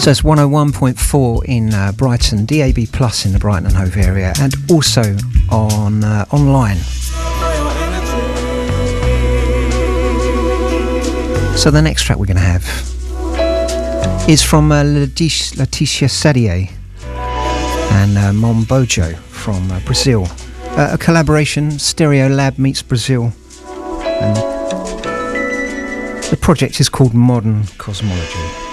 So it's 101.4 in Brighton, DAB Plus in the Brighton and Hove area, and also on online. So the next track we're going to have is from Leticia Sadier and Mombojo from Brazil. A collaboration, Stereo Lab meets Brazil. And the project is called Modern Cosmology.